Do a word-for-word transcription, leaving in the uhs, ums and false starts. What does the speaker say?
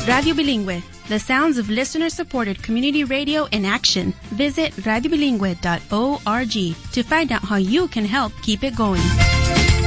Radio Bilingüe, the sounds of listener-supported community radio in action. Visit radio bilingüe dot org to find out how you can help keep it going.